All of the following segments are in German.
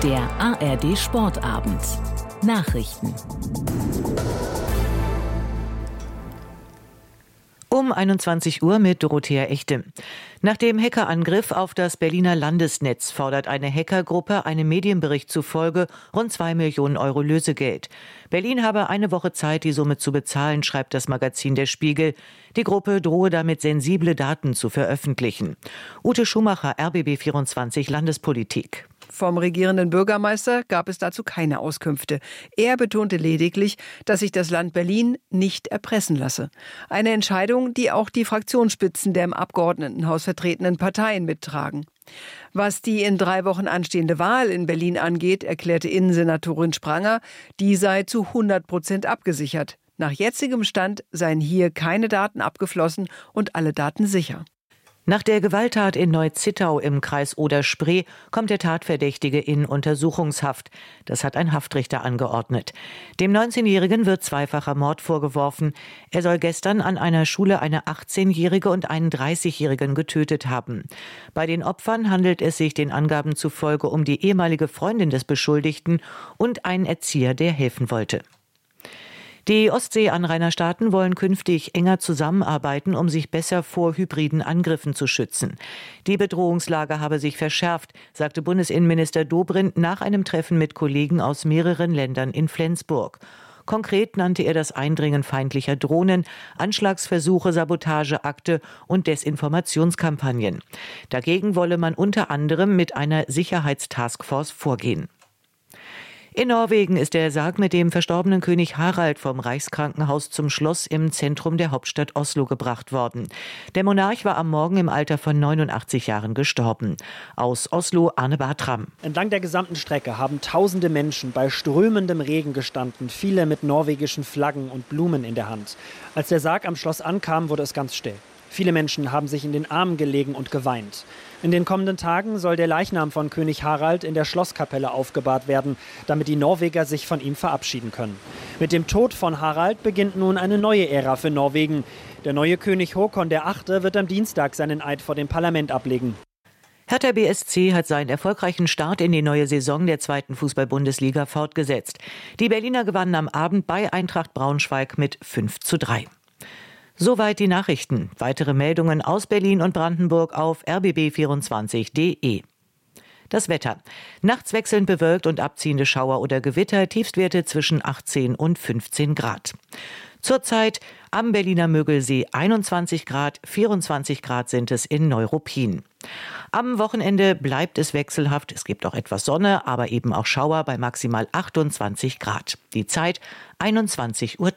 Der ARD Sportabend. Nachrichten. Um 21 Uhr mit Dorothea Echte. Nach dem Hackerangriff auf das Berliner Landesnetz fordert eine Hackergruppe einem Medienbericht zufolge rund 2 Millionen Euro Lösegeld. Berlin habe eine Woche Zeit, die Summe zu bezahlen, schreibt das Magazin Der Spiegel. Die Gruppe drohe damit, sensible Daten zu veröffentlichen. Ute Schumacher, RBB24 Landespolitik. Vom regierenden Bürgermeister gab es dazu keine Auskünfte. Er betonte lediglich, dass sich das Land Berlin nicht erpressen lasse. Eine Entscheidung, die auch die Fraktionsspitzen der im Abgeordnetenhaus vertretenen Parteien mittragen. Was die in 3 Wochen anstehende Wahl in Berlin angeht, erklärte Innensenatorin Spranger, die sei zu 100% abgesichert. Nach jetzigem Stand seien hier keine Daten abgeflossen und alle Daten sicher. Nach der Gewalttat in Neu-Zittau im Kreis Oder-Spree kommt der Tatverdächtige in Untersuchungshaft. Das hat ein Haftrichter angeordnet. Dem 19-Jährigen wird zweifacher Mord vorgeworfen. Er soll gestern an einer Schule eine 18-Jährige und einen 30-Jährigen getötet haben. Bei den Opfern handelt es sich den Angaben zufolge um die ehemalige Freundin des Beschuldigten und einen Erzieher, der helfen wollte. Die Ostsee-Anrainerstaaten wollen künftig enger zusammenarbeiten, um sich besser vor hybriden Angriffen zu schützen. Die Bedrohungslage habe sich verschärft, sagte Bundesinnenminister Dobrindt nach einem Treffen mit Kollegen aus mehreren Ländern in Flensburg. Konkret nannte er das Eindringen feindlicher Drohnen, Anschlagsversuche, Sabotageakte und Desinformationskampagnen. Dagegen wolle man unter anderem mit einer Sicherheitstaskforce vorgehen. In Norwegen ist der Sarg mit dem verstorbenen König Harald vom Reichskrankenhaus zum Schloss im Zentrum der Hauptstadt Oslo gebracht worden. Der Monarch war am Morgen im Alter von 89 Jahren gestorben. Aus Oslo Arne Bartram. Entlang der gesamten Strecke haben tausende Menschen bei strömendem Regen gestanden, viele mit norwegischen Flaggen und Blumen in der Hand. Als der Sarg am Schloss ankam, wurde es ganz still. Viele Menschen haben sich in den Armen gelegen und geweint. In den kommenden Tagen soll der Leichnam von König Harald in der Schlosskapelle aufgebahrt werden, damit die Norweger sich von ihm verabschieden können. Mit dem Tod von Harald beginnt nun eine neue Ära für Norwegen. Der neue König Håkon VIII. Wird am Dienstag seinen Eid vor dem Parlament ablegen. Hertha BSC hat seinen erfolgreichen Start in die neue Saison der 2. Fußball-Bundesliga fortgesetzt. Die Berliner gewannen am Abend bei Eintracht Braunschweig mit 5:3. Soweit die Nachrichten. Weitere Meldungen aus Berlin und Brandenburg auf rbb24.de. Das Wetter. Nachts wechselnd bewölkt und abziehende Schauer oder Gewitter, Tiefstwerte zwischen 18 und 15 Grad. Zurzeit am Berliner Mögelsee 21 Grad, 24 Grad sind es in Neuruppin. Am Wochenende bleibt es wechselhaft. Es gibt auch etwas Sonne, aber eben auch Schauer bei maximal 28 Grad. Die Zeit 21:03 Uhr.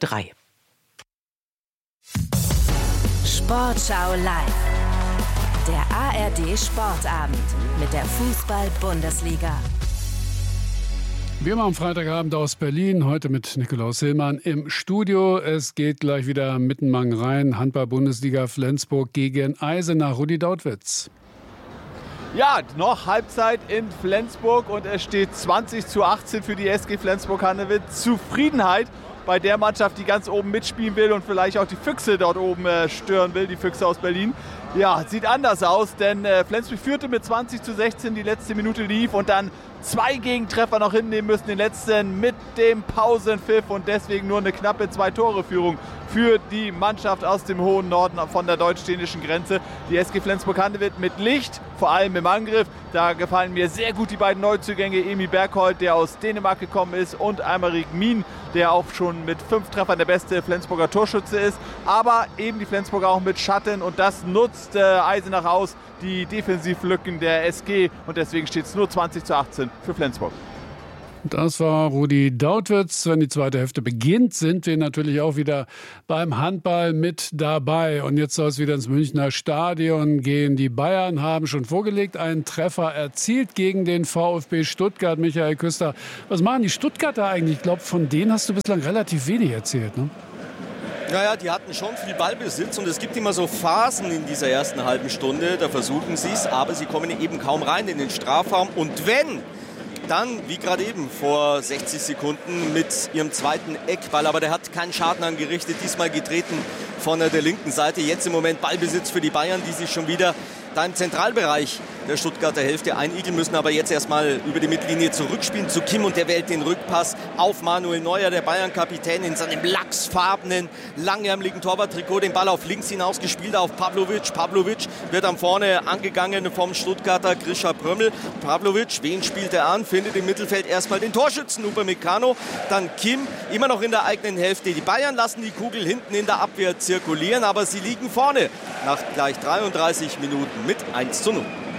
Sportschau live. Der ARD Sportabend mit der Fußball-Bundesliga. Wir haben am Freitagabend aus Berlin, heute mit Nikolaus Hillmann im Studio. Es geht gleich wieder Mittenmann rein, Handball-Bundesliga Flensburg gegen Eisenach. Rudi Dautwitz. Ja, noch Halbzeit in Flensburg und es steht 20:18 für die SG Flensburg-Handewitt. Zufriedenheit bei der Mannschaft, die ganz oben mitspielen will und vielleicht auch die Füchse dort oben stören will, die Füchse aus Berlin. Ja, sieht anders aus, denn Flensburg führte mit 20:16, die letzte Minute lief und dann 2 Gegentreffer noch hinnehmen müssen, den letzten mit dem Pausenpfiff und deswegen nur eine knappe 2-Tore-Führung für die Mannschaft aus dem hohen Norden von der deutsch-dänischen Grenze. Die SG Flensburg-Handewitt mit Licht, vor allem im Angriff. Da gefallen mir sehr gut die beiden Neuzugänge, Emil Bergholt, der aus Dänemark gekommen ist, und Aymeric Min, der auch schon mit 5 Treffern der beste Flensburger Torschütze ist. Aber eben die Flensburger auch mit Schatten und das nutzt Eisenach aus, die Defensivlücken der SG, und deswegen steht es nur 20:18 für Flensburg. Das war Rudi Dautwitz. Wenn die zweite Hälfte beginnt, sind wir natürlich auch wieder beim Handball mit dabei. Und jetzt soll es wieder ins Münchner Stadion gehen. Die Bayern haben schon vorgelegt, einen Treffer erzielt gegen den VfB Stuttgart. Michael Küster, was machen die Stuttgarter eigentlich? Ich glaube, von denen hast du bislang relativ wenig erzählt, ne? Naja, die hatten schon viel Ballbesitz und es gibt immer so Phasen in dieser ersten halben Stunde. Da versuchen sie es, aber sie kommen eben kaum rein in den Strafraum. Und wenn, dann, wie gerade eben vor 60 Sekunden mit ihrem zweiten Eckball, aber der hat keinen Schaden angerichtet, diesmal getreten von der linken Seite. Jetzt im Moment Ballbesitz für die Bayern, die sich schon wieder da im Zentralbereich der Stuttgarter Hälfte einigeln, müssen aber jetzt erstmal über die Mittellinie zurückspielen zu Kim und der wählt den Rückpass auf Manuel Neuer, der Bayern-Kapitän, in seinem lachsfarbenen, langärmeligen Torwarttrikot, den Ball auf links hinaus gespielt auf Pavlovic. Pavlovic wird am vorne angegangen vom Stuttgarter Grisha Prömmel. Pavlovic, wen spielt er an? Findet im Mittelfeld erstmal den Torschützen Upamecano, dann Kim, immer noch in der eigenen Hälfte. Die Bayern lassen die Kugel hinten in der Abwehr zirkulieren, aber sie liegen vorne nach gleich 33 Minuten mit 1:0.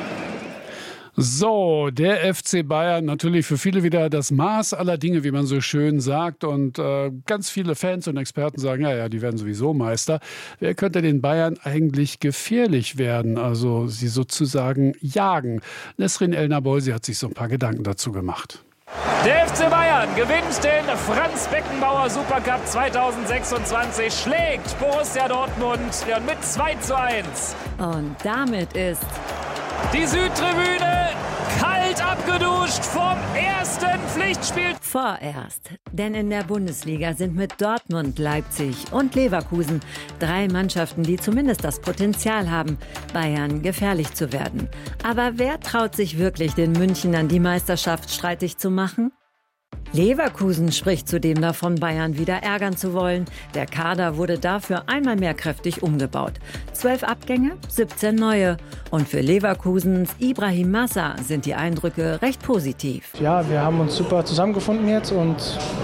So, der FC Bayern, natürlich für viele wieder das Maß aller Dinge, wie man so schön sagt. Und ganz viele Fans und Experten sagen, ja, die werden sowieso Meister. Wer könnte den Bayern eigentlich gefährlich werden, also sie sozusagen jagen? Nesrin El-Nabolsi hat sich so ein paar Gedanken dazu gemacht. Der FC Bayern gewinnt den Franz-Beckenbauer Supercup 2026, schlägt Borussia Dortmund mit 2:1. Und damit ist die Südtribüne kalt abgeduscht vom ersten Pflichtspiel. Vorerst. Denn in der Bundesliga sind mit Dortmund, Leipzig und Leverkusen 3 Mannschaften, die zumindest das Potenzial haben, Bayern gefährlich zu werden. Aber wer traut sich wirklich, den Münchnern die Meisterschaft streitig zu machen? Leverkusen spricht zudem davon, Bayern wieder ärgern zu wollen. Der Kader wurde dafür einmal mehr kräftig umgebaut. 12 Abgänge, 17 neue. Und für Leverkusens Ibrahim Massa sind die Eindrücke recht positiv. Ja, wir haben uns super zusammengefunden jetzt und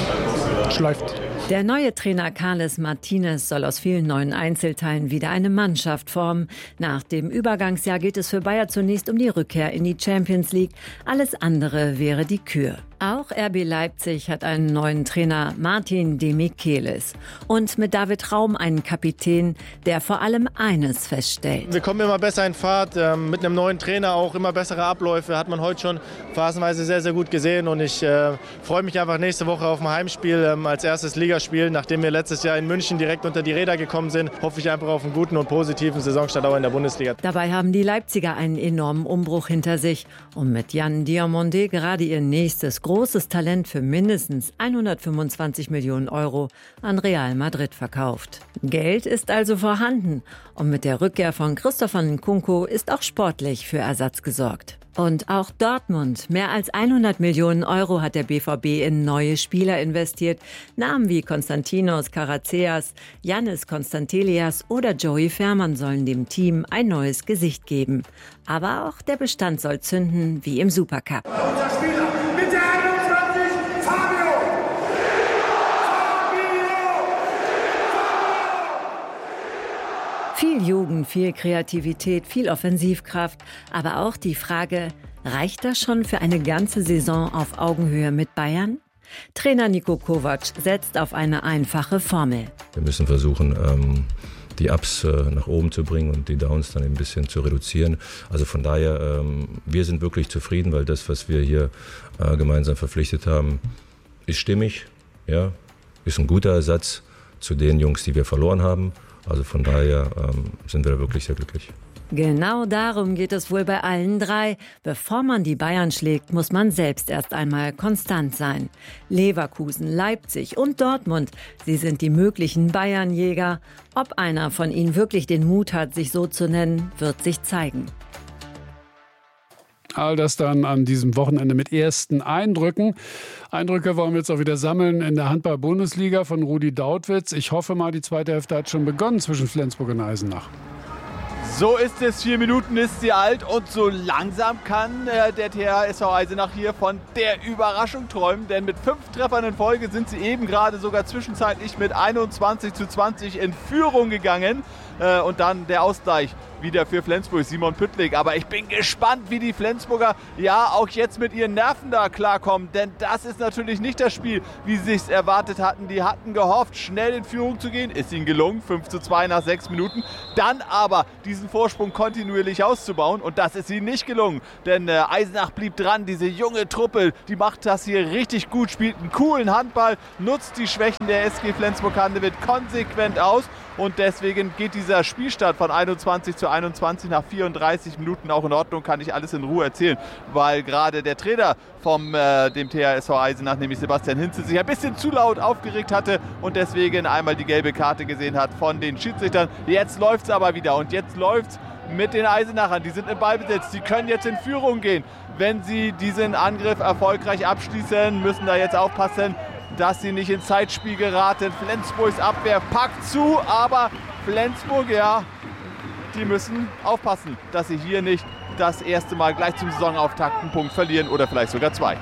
es läuft. Der neue Trainer Carles Martinez soll aus vielen neuen Einzelteilen wieder eine Mannschaft formen. Nach dem Übergangsjahr geht es für Bayer zunächst um die Rückkehr in die Champions League. Alles andere wäre die Kür. Auch RB Leipzig hat einen neuen Trainer, Martin de Michelis. Und mit David Raum einen Kapitän, der vor allem eines feststellt. Wir kommen immer besser in Fahrt, mit einem neuen Trainer auch immer bessere Abläufe. Hat man heute schon phasenweise sehr, sehr gut gesehen. Und ich freue mich einfach nächste Woche auf ein Heimspiel als erstes Ligaspiel. Nachdem wir letztes Jahr in München direkt unter die Räder gekommen sind, hoffe ich einfach auf einen guten und positiven Saisonstart auch in der Bundesliga. Dabei haben die Leipziger einen enormen Umbruch hinter sich und mit Jan Diomande gerade ihr nächstes großes Talent für mindestens 125 Millionen Euro an Real Madrid verkauft. Geld ist also vorhanden und mit der Rückkehr von Christopher Nkunku ist auch sportlich für Ersatz gesorgt. Und auch Dortmund. Mehr als 100 Millionen Euro hat der BVB in neue Spieler investiert. Namen wie Konstantinos Karacias, Yannis Konstantelias oder Joey Fermann sollen dem Team ein neues Gesicht geben. Aber auch der Bestand soll zünden wie im Supercup. Unser Spieler mit der 21, Fabio! Viel Jugend, viel Kreativität, viel Offensivkraft, aber auch die Frage, reicht das schon für eine ganze Saison auf Augenhöhe mit Bayern? Trainer Niko Kovac setzt auf eine einfache Formel. Wir müssen versuchen, die Ups nach oben zu bringen und die Downs dann ein bisschen zu reduzieren. Also von daher, wir sind wirklich zufrieden, weil das, was wir hier gemeinsam verpflichtet haben, ist stimmig, ja, ist ein guter Ersatz zu den Jungs, die wir verloren haben. Also von daher sind wir da wirklich sehr glücklich. Genau darum geht es wohl bei allen 3. Bevor man die Bayern schlägt, muss man selbst erst einmal konstant sein. Leverkusen, Leipzig und Dortmund, sie sind die möglichen Bayernjäger. Ob einer von ihnen wirklich den Mut hat, sich so zu nennen, wird sich zeigen. All das dann an diesem Wochenende mit ersten Eindrücken. Eindrücke wollen wir jetzt auch wieder sammeln in der Handball-Bundesliga von Rudi Dautwitz. Ich hoffe mal, die zweite Hälfte hat schon begonnen zwischen Flensburg und Eisenach. So ist es, 4 Minuten ist sie alt und so langsam kann der THW SV Eisenach hier von der Überraschung träumen, denn mit 5 Treffern in Folge sind sie eben gerade sogar zwischenzeitlich mit 21:20 in Führung gegangen und dann der Ausgleich wieder für Flensburg, Simon Püttlik. Aber ich bin gespannt, wie die Flensburger ja auch jetzt mit ihren Nerven da klarkommen, denn das ist natürlich nicht das Spiel, wie sie es erwartet hatten. Die hatten gehofft, schnell in Führung zu gehen, ist ihnen gelungen, 5:2 nach 6 Minuten. Dann aber diesen Vorsprung kontinuierlich auszubauen und das ist ihnen nicht gelungen, denn Eisenach blieb dran, diese junge Truppe, die macht das hier richtig gut, spielt einen coolen Handball, nutzt die Schwächen der SG Flensburg-Handewitt konsequent aus und deswegen geht dieser Spielstart von 21:21 nach 34 Minuten auch in Ordnung, kann ich alles in Ruhe erzählen, weil gerade der Trainer vom dem THSV Eisenach, nämlich Sebastian Hinze, sich ein bisschen zu laut aufgeregt hatte und deswegen einmal die gelbe Karte gesehen hat von den Schiedsrichtern. Jetzt läuft es aber wieder und jetzt läuft es mit den Eisenachern. Die sind im Ballbesitz, die können jetzt in Führung gehen. Wenn sie diesen Angriff erfolgreich abschließen, müssen da jetzt aufpassen, dass sie nicht ins Zeitspiel geraten. Flensburgs Abwehr packt zu, aber Flensburg, ja, die müssen aufpassen, dass sie hier nicht das erste Mal gleich zum Saisonauftakt einen Punkt verlieren oder vielleicht sogar 2.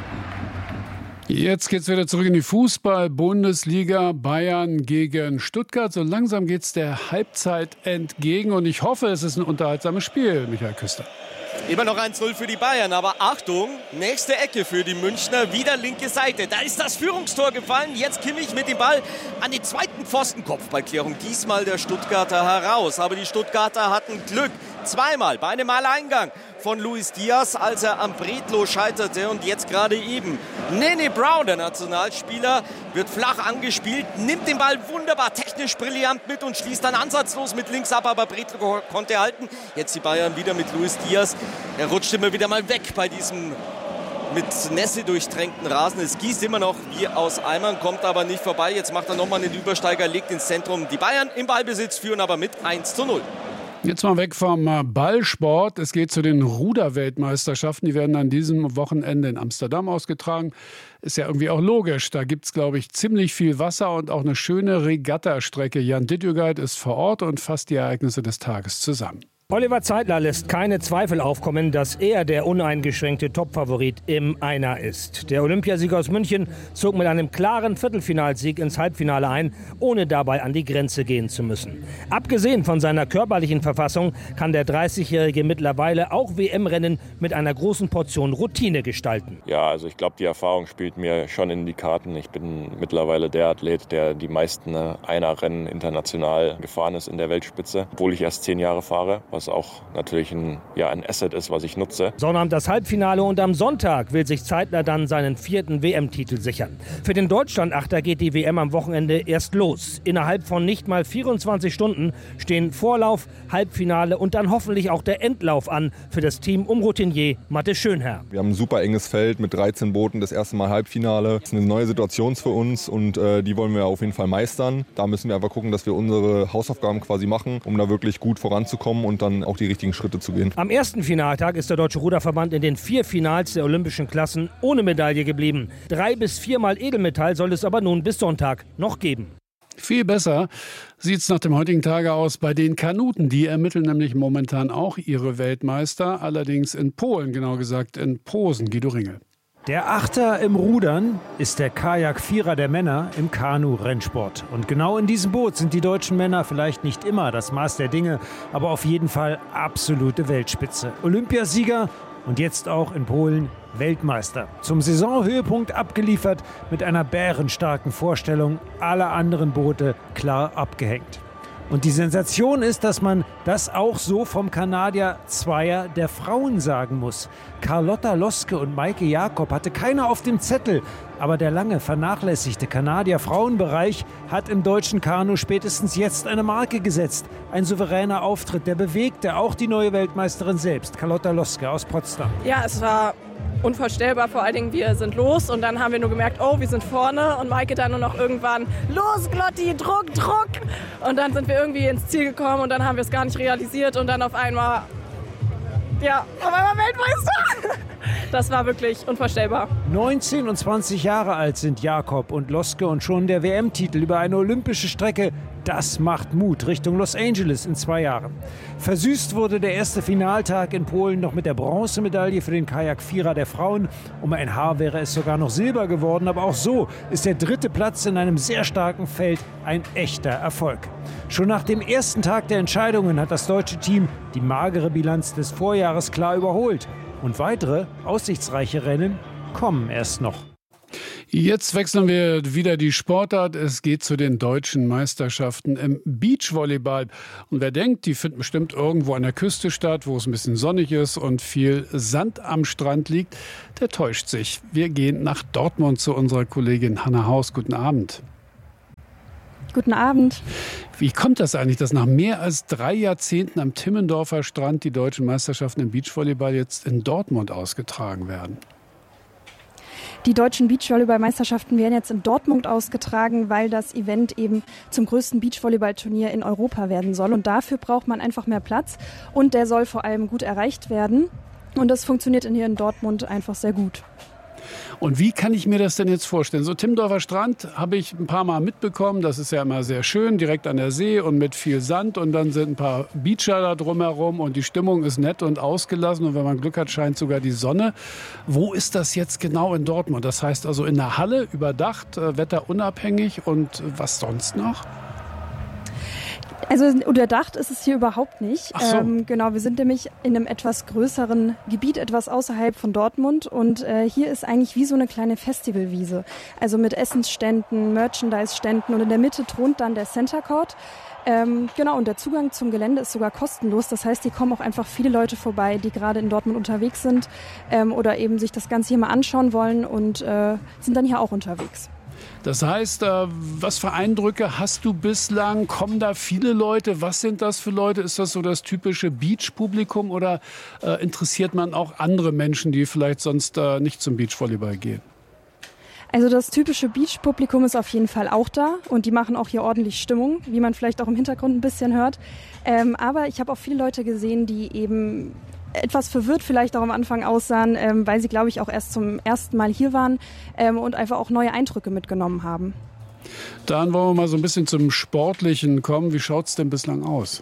Jetzt geht's wieder zurück in die Fußball-Bundesliga. Bayern gegen Stuttgart. So langsam geht's der Halbzeit entgegen und ich hoffe, es ist ein unterhaltsames Spiel, Michael Küster. Immer noch 1-0 für die Bayern, aber Achtung, nächste Ecke für die Münchner, wieder linke Seite. Da ist das Führungstor gefallen, jetzt Kimmich mit dem Ball an den zweiten Pfosten. Kopfballklärung, diesmal der Stuttgarter heraus. Aber die Stuttgarter hatten Glück, zweimal bei einem Alleingang von Luis Diaz, als er am Bredlow scheiterte. Und jetzt gerade eben Nene Brown, der Nationalspieler, wird flach angespielt, nimmt den Ball wunderbar, technisch brillant mit und schließt dann ansatzlos mit links ab, aber Bredlow konnte halten. Jetzt die Bayern wieder mit Luis Diaz. Er rutscht immer wieder mal weg bei diesem mit Nässe durchtränkten Rasen. Es gießt immer noch wie aus Eimern, kommt aber nicht vorbei. Jetzt macht er nochmal den Übersteiger, legt ins Zentrum. Die Bayern im Ballbesitz, führen aber mit 1:0. Jetzt mal weg vom Ballsport. Es geht zu den Ruderweltmeisterschaften. Die werden an diesem Wochenende in Amsterdam ausgetragen. Ist ja irgendwie auch logisch. Da gibt es, glaube ich, ziemlich viel Wasser und auch eine schöne Regattastrecke. Jan Dittjögeit ist vor Ort und fasst die Ereignisse des Tages zusammen. Oliver Zeitler lässt keine Zweifel aufkommen, dass er der uneingeschränkte Topfavorit im Einer ist. Der Olympiasieger aus München zog mit einem klaren Viertelfinalsieg ins Halbfinale ein, ohne dabei an die Grenze gehen zu müssen. Abgesehen von seiner körperlichen Verfassung kann der 30-Jährige mittlerweile auch WM-Rennen mit einer großen Portion Routine gestalten. Ja, also ich glaube, die Erfahrung spielt mir schon in die Karten. Ich bin mittlerweile der Athlet, der die meisten Einer-Rennen international gefahren ist in der Weltspitze, obwohl ich erst 10 Jahre fahre, was auch natürlich ein Asset ist, was ich nutze. Sonnabend das Halbfinale und am Sonntag will sich Zeitler dann seinen 4. WM-Titel sichern. Für den Deutschland-Achter geht die WM am Wochenende erst los. Innerhalb von nicht mal 24 Stunden stehen Vorlauf, Halbfinale und dann hoffentlich auch der Endlauf an für das Team um Routinier Mathis Schönherr. Wir haben ein super enges Feld mit 13 Booten, das erste Mal Halbfinale. Das ist eine neue Situation für uns und die wollen wir auf jeden Fall meistern. Da müssen wir einfach gucken, dass wir unsere Hausaufgaben quasi machen, um da wirklich gut voranzukommen und dann auch die richtigen Schritte zu gehen. Am ersten Finaltag ist der Deutsche Ruderverband in den 4 Finals der olympischen Klassen ohne Medaille geblieben. 3 bis 4 Mal Edelmetall soll es aber nun bis Sonntag noch geben. Viel besser sieht es nach dem heutigen Tage aus bei den Kanuten. Die ermitteln nämlich momentan auch ihre Weltmeister, allerdings in Polen, genau gesagt in Posen. Guido Ringel. Der Achter im Rudern ist der Kajak-Vierer der Männer im Kanu-Rennsport. Und genau in diesem Boot sind die deutschen Männer vielleicht nicht immer das Maß der Dinge, aber auf jeden Fall absolute Weltspitze. Olympiasieger und jetzt auch in Polen Weltmeister. Zum Saisonhöhepunkt abgeliefert mit einer bärenstarken Vorstellung, alle anderen Boote klar abgehängt. Und die Sensation ist, dass man das auch so vom Kanadier Zweier der Frauen sagen muss. Carlotta Loske und Maike Jakob hatte keiner auf dem Zettel. Aber der lange vernachlässigte Kanadier-Frauenbereich hat im deutschen Kanu spätestens jetzt eine Marke gesetzt. Ein souveräner Auftritt, der bewegte auch die neue Weltmeisterin selbst, Carlotta Loske aus Potsdam. Ja, es war unvorstellbar, vor allen Dingen wir sind los und dann haben wir nur gemerkt, oh, wir sind vorne und Maike dann nur noch irgendwann, los Glotti, Druck, Druck und dann sind wir irgendwie ins Ziel gekommen und dann haben wir es gar nicht realisiert und dann auf einmal Weltmeister. Das war wirklich unvorstellbar. 19 und 20 Jahre alt sind Jakob und Loske und schon der WM-Titel über eine olympische Strecke. Das macht Mut Richtung Los Angeles in 2 Jahren. Versüßt wurde der erste Finaltag in Polen noch mit der Bronzemedaille für den Kajak-Vierer der Frauen. Um ein Haar wäre es sogar noch Silber geworden, aber auch so ist der 3. Platz in einem sehr starken Feld ein echter Erfolg. Schon nach dem ersten Tag der Entscheidungen hat das deutsche Team die magere Bilanz des Vorjahres klar überholt. Und weitere aussichtsreiche Rennen kommen erst noch. Jetzt wechseln wir wieder die Sportart. Es geht zu den deutschen Meisterschaften im Beachvolleyball. Und wer denkt, die finden bestimmt irgendwo an der Küste statt, wo es ein bisschen sonnig ist und viel Sand am Strand liegt, der täuscht sich. Wir gehen nach Dortmund zu unserer Kollegin Hanna Haus. Guten Abend. Guten Abend. Wie kommt das eigentlich, dass nach mehr als 3 Jahrzehnten am Timmendorfer Strand die deutschen Meisterschaften im Beachvolleyball jetzt in Dortmund ausgetragen werden? Die deutschen Beachvolleyball-Meisterschaften werden jetzt in Dortmund ausgetragen, weil das Event eben zum größten Beachvolleyball-Turnier in Europa werden soll. Und dafür braucht man einfach mehr Platz und der soll vor allem gut erreicht werden. Und das funktioniert hier in Dortmund einfach sehr gut. Und wie kann ich mir das denn jetzt vorstellen? So Timmendorfer Strand habe ich ein paar Mal mitbekommen. Das ist ja immer sehr schön, direkt an der See und mit viel Sand. Und dann sind ein paar Beacher da drumherum und die Stimmung ist nett und ausgelassen. Und wenn man Glück hat, scheint sogar die Sonne. Wo ist das jetzt genau in Dortmund? Das heißt also in der Halle, überdacht, wetterunabhängig und was sonst noch? Also überdacht ist es hier überhaupt nicht. Ach so. Genau, wir sind nämlich in einem etwas größeren Gebiet, etwas außerhalb von Dortmund. Und hier ist eigentlich wie so eine kleine Festivalwiese. Also mit Essensständen, Merchandise-Ständen und in der Mitte thront dann der Center Court. Genau, und der Zugang zum Gelände ist sogar kostenlos. Das heißt, hier kommen auch einfach viele Leute vorbei, die gerade in Dortmund unterwegs sind oder eben sich das Ganze hier mal anschauen wollen und sind dann hier auch unterwegs. Das heißt, was für Eindrücke hast du bislang? Kommen da viele Leute? Was sind das für Leute? Ist das so das typische Beach-Publikum oder interessiert man auch andere Menschen, die vielleicht sonst nicht zum Beachvolleyball gehen? Also das typische Beach-Publikum ist auf jeden Fall auch da und die machen auch hier ordentlich Stimmung, wie man vielleicht auch im Hintergrund ein bisschen hört. Aber ich habe auch viele Leute gesehen, die eben etwas verwirrt vielleicht auch am Anfang aussahen, weil sie, glaube ich, auch erst zum ersten Mal hier waren und einfach auch neue Eindrücke mitgenommen haben. Dann wollen wir mal so ein bisschen zum Sportlichen kommen. Wie schaut es denn bislang aus?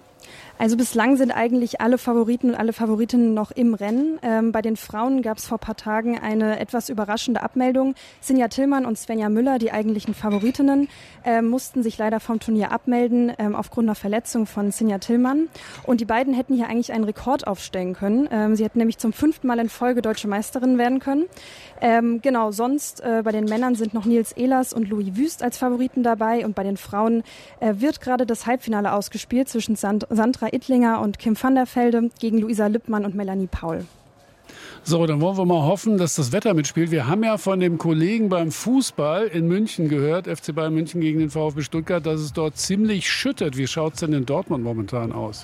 Also bislang sind eigentlich alle Favoriten und alle Favoritinnen noch im Rennen. Bei den Frauen gab es vor ein paar Tagen eine etwas überraschende Abmeldung. Sinja Tillmann und Svenja Müller, die eigentlichen Favoritinnen, mussten sich leider vom Turnier abmelden aufgrund einer Verletzung von Sinja Tillmann. Und die beiden hätten hier eigentlich einen Rekord aufstellen können. Sie hätten nämlich zum 5. Mal in Folge deutsche Meisterinnen werden können. Genau, sonst bei den Männern sind noch Nils Ehlers und Louis Wüst als Favoriten dabei. Und bei den Frauen wird gerade das Halbfinale ausgespielt zwischen Sandra Ittlinger und Kim van der Velde gegen Luisa Lippmann und Melanie Paul. So, dann wollen wir mal hoffen, dass das Wetter mitspielt. Wir haben ja von dem Kollegen beim Fußball in München gehört, FC Bayern München gegen den VfB Stuttgart, dass es dort ziemlich schüttet. Wie schaut es denn in Dortmund momentan aus?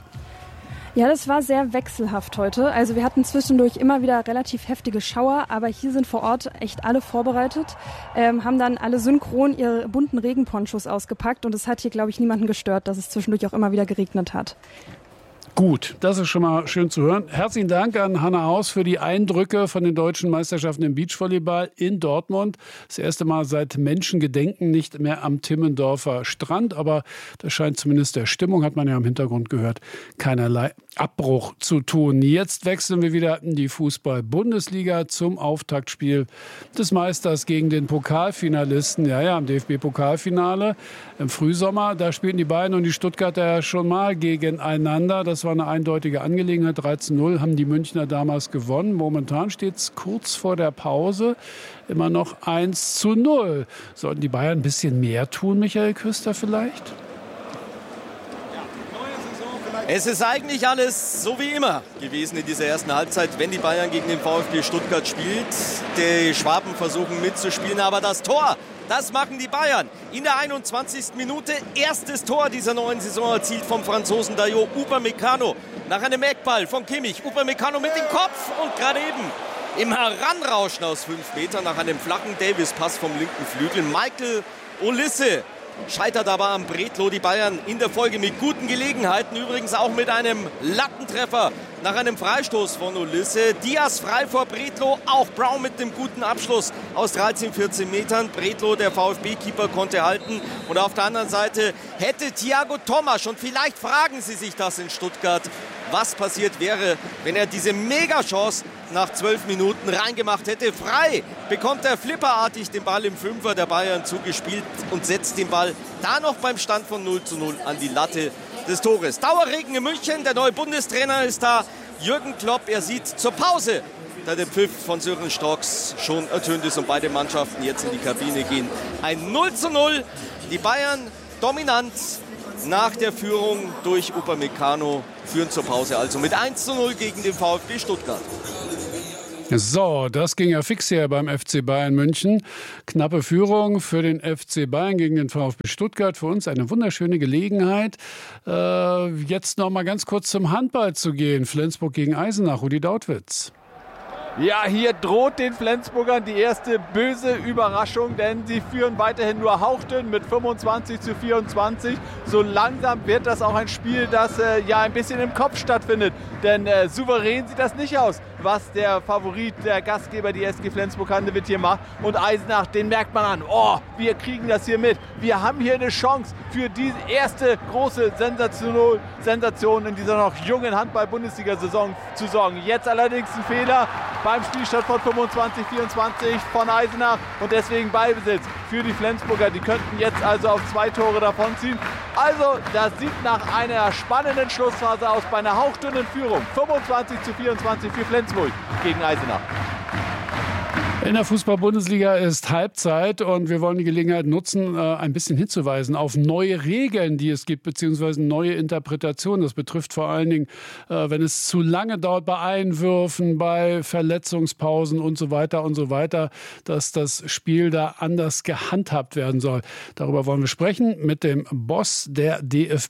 Ja, das war sehr wechselhaft heute. Also wir hatten zwischendurch immer wieder relativ heftige Schauer, aber hier sind vor Ort echt alle vorbereitet, haben dann alle synchron ihre bunten Regenponchos ausgepackt und es hat hier, glaube ich, niemanden gestört, dass es zwischendurch auch immer wieder geregnet hat. Gut, das ist schon mal schön zu hören. Herzlichen Dank an Hanna Haus für die Eindrücke von den deutschen Meisterschaften im Beachvolleyball in Dortmund. Das erste Mal seit Menschengedenken nicht mehr am Timmendorfer Strand, aber das scheint zumindest der Stimmung, hat man ja im Hintergrund gehört, keinerlei Abbruch zu tun. Jetzt wechseln wir wieder in die Fußball-Bundesliga zum Auftaktspiel des Meisters gegen den Pokalfinalisten. Ja, im DFB-Pokalfinale im Frühsommer, da spielten die Bayern und die Stuttgarter ja schon mal gegeneinander. Das war eine eindeutige Angelegenheit. 13:0 haben die Münchner damals gewonnen. Momentan steht es kurz vor der Pause immer noch 1:0. Sollten die Bayern ein bisschen mehr tun, Michael Küster vielleicht? Es ist eigentlich alles so wie immer gewesen in dieser ersten Halbzeit, wenn die Bayern gegen den VfB Stuttgart spielt. Die Schwaben versuchen mitzuspielen, aber das Tor, das machen die Bayern. In der 21. Minute erstes Tor dieser neuen Saison erzielt vom Franzosen Dayot Upamecano. Nach einem Eckball von Kimmich. Upamecano mit dem Kopf und gerade eben im Heranrauschen aus 5 Metern nach einem flachen Davis-Pass vom linken Flügel. Michael Olise scheitert aber am Bretlo. Die Bayern in der Folge mit guten Gelegenheiten, übrigens auch mit einem Lattentreffer nach einem Freistoß von Olise. Diaz frei vor Bretlo, auch Brown mit dem guten Abschluss aus 13, 14 Metern. Bretlo, der VfB-Keeper, konnte halten. Und auf der anderen Seite hätte Thiago Tomasch, und vielleicht fragen Sie sich das in Stuttgart, was passiert wäre, wenn er diese Mega-Chance nach 12 Minuten reingemacht hätte. Frei bekommt er flipperartig den Ball im Fünfer der Bayern zugespielt und setzt den Ball da noch beim Stand von 0:0 an die Latte des Tores. Dauerregen in München, der neue Bundestrainer ist da, Jürgen Klopp. Er sieht zur Pause, da der Pfiff von Sören Strocks schon ertönt ist und beide Mannschaften jetzt in die Kabine gehen. Ein 0:0, die Bayern dominant nach der Führung durch Upamecano, führen zur Pause also mit 1:0 gegen den VfB Stuttgart. So, das ging ja fix her beim FC Bayern München. Knappe Führung für den FC Bayern gegen den VfB Stuttgart. Für uns eine wunderschöne Gelegenheit, jetzt noch mal ganz kurz zum Handball zu gehen. Flensburg gegen Eisenach, Rudi Dautwitz. Ja, hier droht den Flensburgern die erste böse Überraschung, denn sie führen weiterhin nur hauchdünn mit 25-24. So langsam wird das auch ein Spiel, das ein bisschen im Kopf stattfindet. Denn souverän sieht das nicht aus, was der Favorit, der Gastgeber, die SG Flensburg-Handewitt hier macht. Und Eisenach, den merkt man an. Oh, wir kriegen das hier mit. Wir haben hier eine Chance für die erste große Sensation in dieser noch jungen Handball-Bundesliga-Saison zu sorgen. Jetzt allerdings ein Fehler beim Spielstand von 25-24 von Eisenach und deswegen Ballbesitz für die Flensburger. Die könnten jetzt also auf 2 Tore davonziehen. Also, das sieht nach einer spannenden Schlussphase aus bei einer hauchdünnen Führung. 25-24 für Flensburg gegen Eisenach. In der Fußball-Bundesliga ist Halbzeit und wir wollen die Gelegenheit nutzen, ein bisschen hinzuweisen auf neue Regeln, die es gibt, beziehungsweise neue Interpretationen. Das betrifft vor allen Dingen, wenn es zu lange dauert bei Einwürfen, bei Verletzungspausen und so weiter, dass das Spiel da anders gehandhabt werden soll. Darüber wollen wir sprechen mit dem Boss der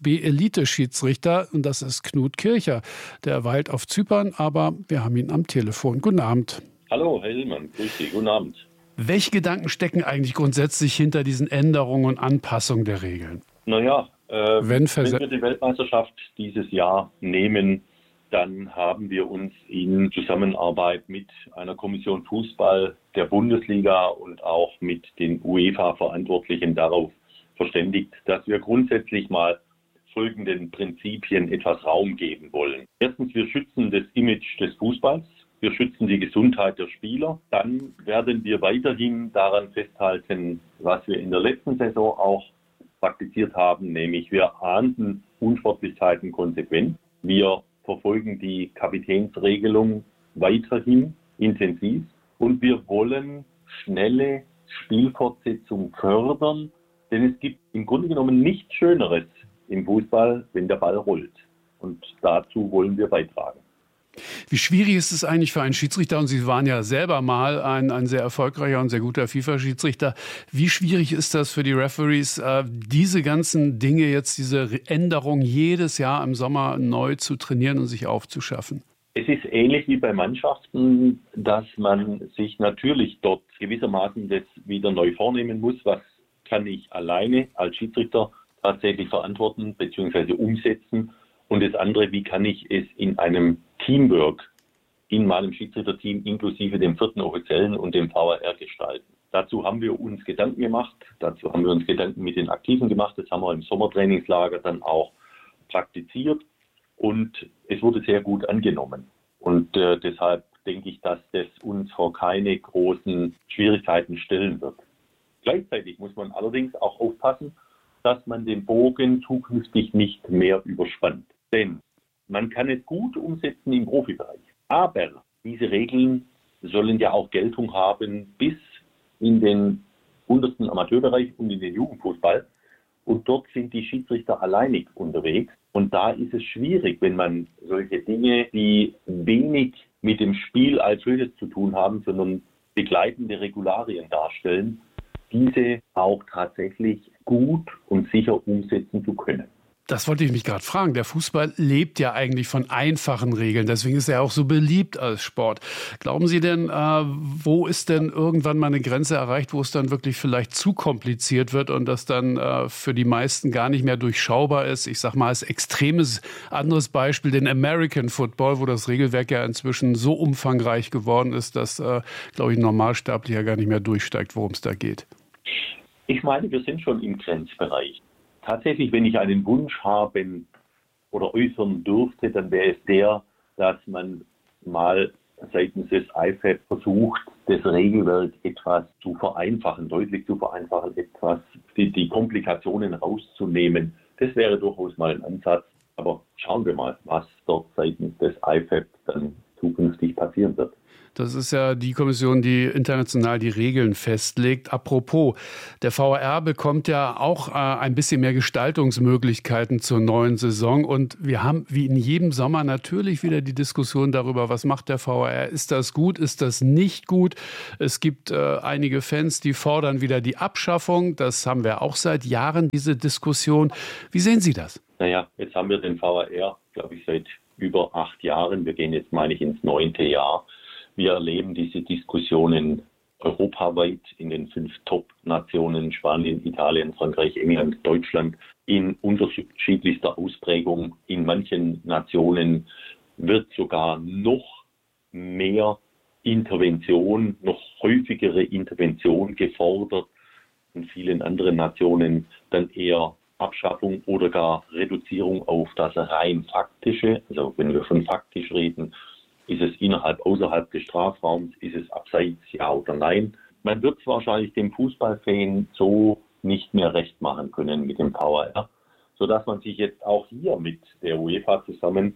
DFB-Elite-Schiedsrichter und das ist Knut Kircher. Der weilt auf Zypern, aber wir haben ihn am Telefon. Guten Abend. Hallo, Herr Hillmann, grüß Sie, guten Abend. Welche Gedanken stecken eigentlich grundsätzlich hinter diesen Änderungen und Anpassungen der Regeln? Naja, wenn wir die Weltmeisterschaft dieses Jahr nehmen, dann haben wir uns in Zusammenarbeit mit einer Kommission Fußball der Bundesliga und auch mit den UEFA-Verantwortlichen darauf verständigt, dass wir grundsätzlich mal folgenden Prinzipien etwas Raum geben wollen. Erstens, wir schützen das Image des Fußballs. Wir schützen die Gesundheit der Spieler. Dann werden wir weiterhin daran festhalten, was wir in der letzten Saison auch praktiziert haben, nämlich wir ahnden Unsportlichkeiten konsequent. Wir verfolgen die Kapitänsregelung weiterhin intensiv und wir wollen schnelle Spielfortsetzung fördern, denn es gibt im Grunde genommen nichts Schöneres im Fußball, wenn der Ball rollt. Und dazu wollen wir beitragen. Wie schwierig ist es eigentlich für einen Schiedsrichter, und Sie waren ja selber mal ein sehr erfolgreicher und sehr guter FIFA-Schiedsrichter, wie schwierig ist das für die Referees, diese ganzen Dinge jetzt, diese Änderungen jedes Jahr im Sommer neu zu trainieren und sich aufzuschaffen? Es ist ähnlich wie bei Mannschaften, dass man sich natürlich dort gewissermaßen das wieder neu vornehmen muss. Was kann ich alleine als Schiedsrichter tatsächlich verantworten bzw. umsetzen? Und das andere, wie kann ich es in einem Teamwork in meinem Schiedsrichterteam inklusive dem 4. Offiziellen und dem VAR gestalten. Dazu haben wir uns Gedanken gemacht, dazu haben wir uns Gedanken mit den Aktiven gemacht, das haben wir im Sommertrainingslager dann auch praktiziert und es wurde sehr gut angenommen. Und deshalb denke ich, dass das uns vor keine großen Schwierigkeiten stellen wird. Gleichzeitig muss man allerdings auch aufpassen, dass man den Bogen zukünftig nicht mehr überspannt. Denn man kann es gut umsetzen im Profibereich. Aber diese Regeln sollen ja auch Geltung haben bis in den untersten Amateurbereich und in den Jugendfußball. Und dort sind die Schiedsrichter alleinig unterwegs. Und da ist es schwierig, wenn man solche Dinge, die wenig mit dem Spiel als solches zu tun haben, sondern begleitende Regularien darstellen, diese auch tatsächlich gut und sicher umsetzen zu können. Das wollte ich mich gerade fragen. Der Fußball lebt ja eigentlich von einfachen Regeln. Deswegen ist er auch so beliebt als Sport. Glauben Sie denn, wo ist denn irgendwann mal eine Grenze erreicht, wo es dann wirklich vielleicht zu kompliziert wird und das dann für die meisten gar nicht mehr durchschaubar ist? Ich sage mal als extremes anderes Beispiel den American Football, wo das Regelwerk ja inzwischen so umfangreich geworden ist, dass, glaube ich, ein Normalsterblicher gar nicht mehr durchsteigt, worum es da geht. Ich meine, wir sind schon im Grenzbereich. Tatsächlich, wenn ich einen Wunsch haben oder äußern dürfte, dann wäre es der, dass man mal seitens des IFAB versucht, das Regelwerk etwas zu vereinfachen, deutlich zu vereinfachen, etwas die Komplikationen rauszunehmen. Das wäre durchaus mal ein Ansatz. Aber schauen wir mal, was dort seitens des IFAB dann zukünftig passieren wird. Das ist ja die Kommission, die international die Regeln festlegt. Apropos, der VAR bekommt ja auch ein bisschen mehr Gestaltungsmöglichkeiten zur neuen Saison. Und wir haben wie in jedem Sommer natürlich wieder die Diskussion darüber, was macht der VAR? Ist das gut? Ist das nicht gut? Es gibt einige Fans, die fordern wieder die Abschaffung. Das haben wir auch seit Jahren, diese Diskussion. Wie sehen Sie das? Naja, jetzt haben wir den VAR, glaube ich, seit über 8 Jahren. Wir gehen jetzt, meine ich, ins 9. Jahr. Wir erleben diese Diskussionen europaweit in den 5 Top-Nationen, Spanien, Italien, Frankreich, England, Deutschland, in unterschiedlichster Ausprägung. In manchen Nationen wird sogar noch mehr Intervention, noch häufigere Intervention gefordert. In vielen anderen Nationen dann eher Abschaffung oder gar Reduzierung auf das rein faktische. Also wenn wir von faktisch reden, ist es außerhalb des Strafraums, ist es abseits, ja oder nein. Man wird es wahrscheinlich dem Fußballfan so nicht mehr recht machen können mit dem VAR, sodass man sich jetzt auch hier mit der UEFA zusammen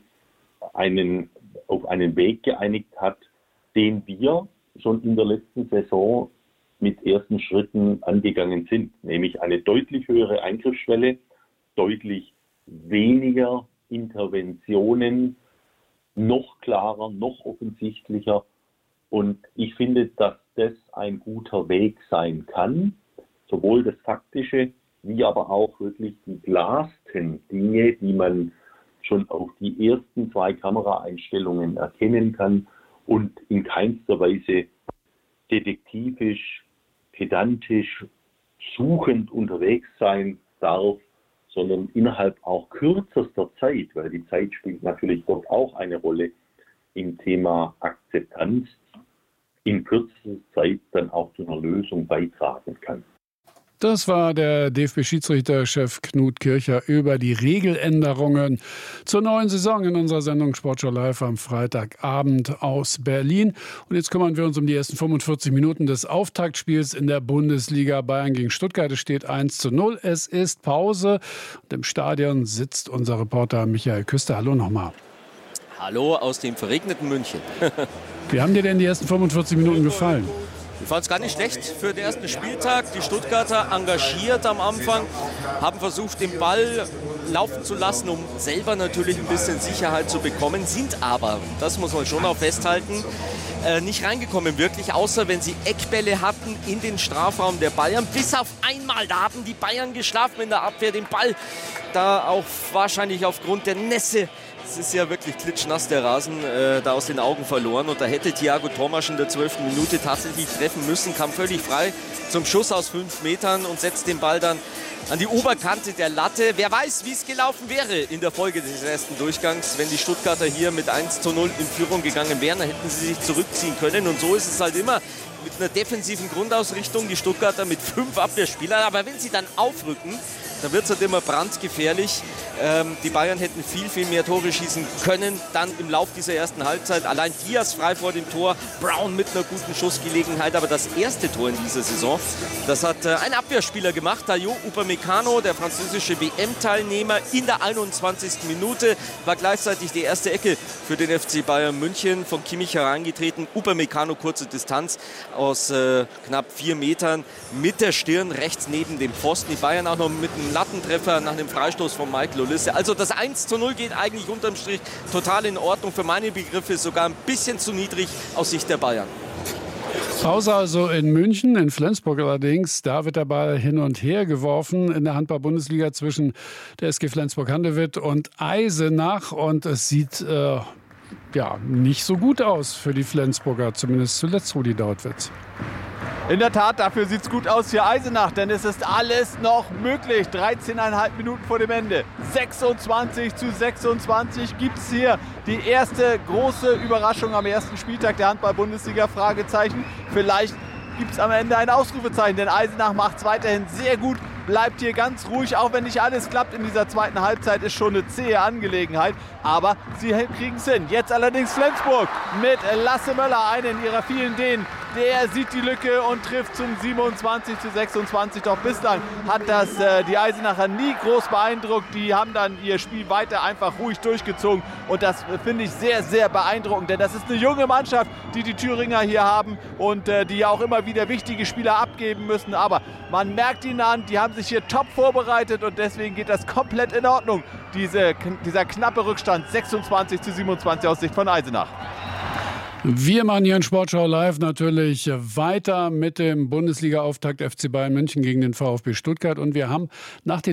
auf einen Weg geeinigt hat, den wir schon in der letzten Saison mit ersten Schritten angegangen sind, nämlich eine deutlich höhere Eingriffsschwelle, deutlich weniger Interventionen, noch klarer, noch offensichtlicher. Und ich finde, dass das ein guter Weg sein kann, sowohl das Faktische, wie aber auch wirklich die klarsten Dinge, die man schon auf die ersten 2 Kameraeinstellungen erkennen kann und in keinster Weise detektivisch, pedantisch, suchend unterwegs sein darf, sondern innerhalb auch kürzester Zeit, weil die Zeit spielt natürlich dort auch eine Rolle im Thema Akzeptanz, in kürzester Zeit dann auch zu einer Lösung beitragen kann. Das war der DFB-Schiedsrichterchef Knut Kircher über die Regeländerungen zur neuen Saison in unserer Sendung Sportschau Live am Freitagabend aus Berlin. Und jetzt kümmern wir uns um die ersten 45 Minuten des Auftaktspiels in der Bundesliga. Bayern gegen Stuttgart. Es steht 1:0. Es ist Pause. Und im Stadion sitzt unser Reporter Michael Küster. Hallo nochmal. Hallo aus dem verregneten München. Wie haben dir denn die ersten 45 Minuten gefallen? Ich fand es gar nicht schlecht für den ersten Spieltag. Die Stuttgarter engagiert am Anfang, haben versucht, den Ball laufen zu lassen, um selber natürlich ein bisschen Sicherheit zu bekommen, sind aber, das muss man schon auch festhalten, nicht reingekommen wirklich, außer wenn sie Eckbälle hatten in den Strafraum der Bayern. Bis auf einmal, da haben die Bayern geschlafen in der Abwehr, den Ball da auch wahrscheinlich aufgrund der Nässe. Es ist ja wirklich klitschnass, der Rasen, da aus den Augen verloren. Und da hätte Thiago Thomas in der 12. Minute tatsächlich treffen müssen, kam völlig frei zum Schuss aus 5 Metern und setzt den Ball dann an die Oberkante der Latte. Wer weiß, wie es gelaufen wäre in der Folge des ersten Durchgangs, wenn die Stuttgarter hier mit 1:0 in Führung gegangen wären. Dann hätten sie sich zurückziehen können. Und so ist es halt immer mit einer defensiven Grundausrichtung. Die Stuttgarter mit 5 Abwehrspielern. Aber wenn sie dann aufrücken, da wird es halt immer brandgefährlich. Die Bayern hätten viel, viel mehr Tore schießen können. Dann im Lauf dieser ersten Halbzeit. Allein Diaz frei vor dem Tor. Brown mit einer guten Schussgelegenheit. Aber das erste Tor in dieser Saison, das hat ein Abwehrspieler gemacht. Dayot Upamecano, der französische WM-Teilnehmer, in der 21. Minute. War gleichzeitig die erste Ecke für den FC Bayern München. Von Kimmich hereingetreten. Upamecano, kurze Distanz aus knapp 4 Metern. Mit der Stirn rechts neben dem Pfosten. Die Bayern auch noch mit einem Lattentreffer nach dem Freistoß von Michael Olise. Also das 1:0 geht eigentlich unterm Strich total in Ordnung. Für meine Begriffe sogar ein bisschen zu niedrig aus Sicht der Bayern. Pause also in München, in Flensburg allerdings. Da wird der Ball hin und her geworfen in der Handball-Bundesliga zwischen der SG Flensburg-Handewitt und Eisenach. Und es sieht nicht so gut aus für die Flensburger, zumindest zuletzt Rudi Dautwitz. In der Tat, dafür sieht es gut aus für Eisenach, denn es ist alles noch möglich. 13,5 Minuten vor dem Ende. 26:26 gibt es hier die erste große Überraschung am ersten Spieltag der Handball-Bundesliga. Fragezeichen. Vielleicht gibt es am Ende ein Ausrufezeichen, denn Eisenach macht es weiterhin sehr gut. Bleibt hier ganz ruhig, auch wenn nicht alles klappt in dieser zweiten Halbzeit, ist schon eine zähe Angelegenheit. Aber sie kriegen es hin. Jetzt allerdings Flensburg mit Lasse Möller, einen ihrer vielen Dänen. Der sieht die Lücke und trifft zum 27:26. Doch bislang hat das die Eisenacher nie groß beeindruckt. Die haben dann ihr Spiel weiter einfach ruhig durchgezogen. Und das finde ich sehr, sehr beeindruckend. Denn das ist eine junge Mannschaft, die Thüringer hier haben und die ja auch immer wieder wichtige Spieler abgeben müssen. Aber man merkt ihnen an, die haben sich hier top vorbereitet und deswegen geht das komplett in Ordnung. Dieser knappe Rückstand 26:27 aus Sicht von Eisenach. Wir machen hier in Sportschau Live natürlich weiter mit dem Bundesliga-Auftakt FC Bayern München gegen den VfB Stuttgart. Und wir haben nach den